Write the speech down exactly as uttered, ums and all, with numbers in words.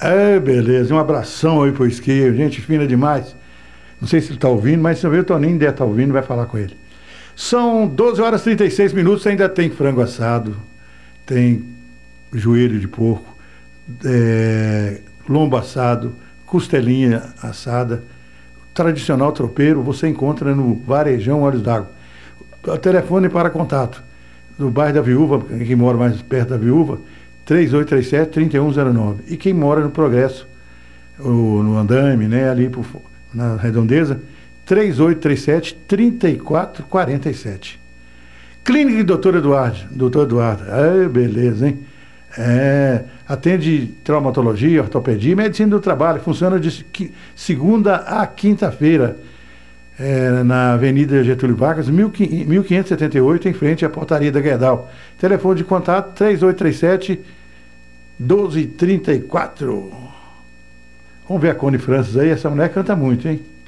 É, beleza. Um abração aí pro Esquia, gente fina demais. Não sei se ele tá ouvindo, mas se eu ver o Toninho deve estar ouvindo, vai falar com ele. São doze horas e trinta e seis minutos, ainda tem frango assado, tem joelho de porco, é, lombo assado, costelinha assada, tradicional tropeiro, você encontra no Varejão Olhos d'Água. O telefone para contato do bairro da Viúva, quem mora mais perto da Viúva, três oito três sete, três um zero nove. E quem mora no Progresso, ou no Andaime, né, ali por, na Redondeza, três oito três sete, três quatro quatro sete. Clínica de doutor Eduardo. doutor Eduardo. É, beleza, hein? É, atende traumatologia, ortopedia e medicina do trabalho. Funciona de segunda a quinta-feira, é, na Avenida Getúlio Vargas, mil quinhentos e setenta e oito, em frente à portaria da Guedal. Telefone de contato três oito três sete, doze trinta e quatro. Vamos ver a Cone Francis aí. Essa mulher canta muito, hein?